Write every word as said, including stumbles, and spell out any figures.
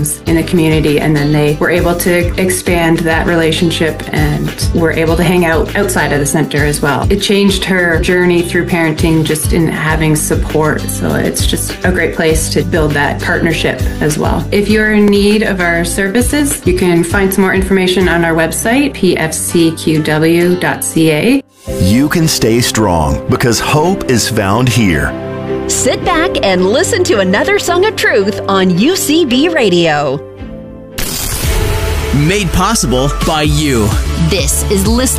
in the community, and then they were able to expand that relationship and were able to hang out outside of the center as well. It changed her journey through parenting just in having support, so it's just a great place to build that partnership as well. If you're in need of our services, you can find some more information on our website, p f c q w dot c a. You can stay strong because hope is found here. Sit back and listen to another Song of Truth on U C B Radio. Made possible by you. This is Listener